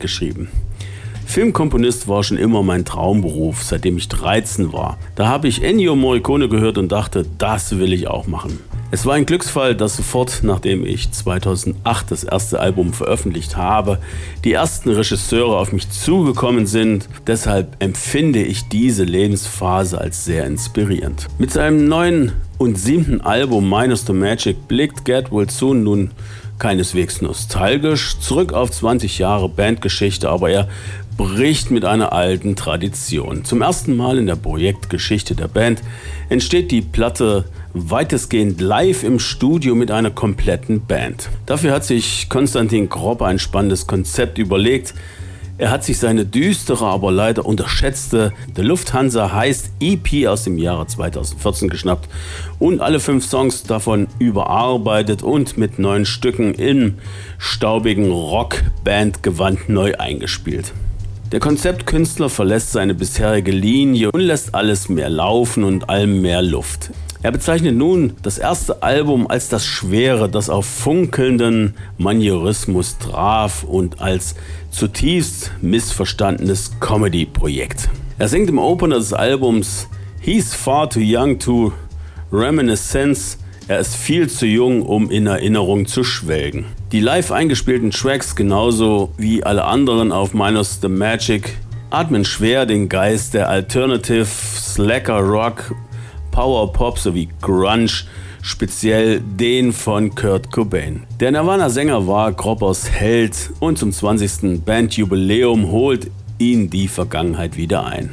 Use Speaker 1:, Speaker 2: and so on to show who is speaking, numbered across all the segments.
Speaker 1: geschrieben. Filmkomponist war schon immer mein Traumberuf, seitdem ich 13 war. Da habe ich Ennio Morricone gehört und dachte, das will ich auch machen. Es war ein Glücksfall, dass sofort, nachdem ich 2008 das erste Album veröffentlicht habe, die ersten Regisseure auf mich zugekommen sind. Deshalb empfinde ich diese Lebensphase als sehr inspirierend. Mit seinem neuen und 7. Album Minus the Magic blickt Get Well Soon nun keineswegs nostalgisch zurück auf 20 Jahre Bandgeschichte, aber er bricht mit einer alten Tradition. Zum ersten Mal in der Projektgeschichte der Band entsteht die Platte weitestgehend live im Studio mit einer kompletten Band. Dafür hat sich Konstantin Grob ein spannendes Konzept überlegt. Er hat sich seine düstere, aber leider unterschätzte The Lufthansa heißt EP aus dem Jahre 2014 geschnappt und alle 5 Songs davon überarbeitet und mit 9 Stücken im staubigen Rock-Band-Gewand neu eingespielt. Der Konzeptkünstler verlässt seine bisherige Linie und lässt alles mehr laufen und allem mehr Luft. Er bezeichnet nun das erste Album als das schwere, das auf funkelnden Manierismus traf und als zutiefst missverstandenes Comedy-Projekt. Er singt im Opener des Albums "He's far too young to reminiscence", er ist viel zu jung, um in Erinnerung zu schwelgen. Die live eingespielten Tracks, genauso wie alle anderen auf Minus the Magic, atmen schwer den Geist der Alternative, Slacker Rock, Power Pop sowie Grunge, speziell den von Kurt Cobain. Der Nirvana-Sänger war Grobbers Held und zum 20. Bandjubiläum holt ihn die Vergangenheit wieder ein.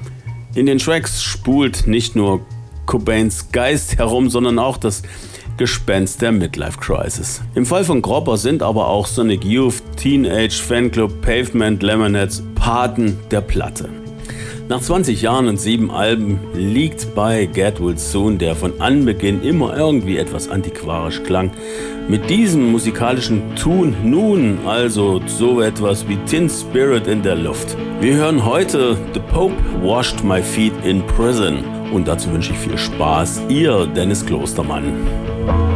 Speaker 1: In den Tracks spult nicht nur Cobains Geist herum, sondern auch das Gespenst der Midlife Crisis. Im Fall von Grobber sind aber auch Sonic Youth, Teenage Fanclub, Pavement, Lemonheads Paten der Platte. Nach 20 Jahren und 7 Alben liegt bei Get Well Soon, der von Anbeginn immer irgendwie etwas antiquarisch klang, mit diesem musikalischen Tun nun also so etwas wie Tin Spirit in der Luft. Wir hören heute The Pope Washed My Feet in Prison und dazu wünsche ich viel Spaß, Ihr Dennis Klostermann.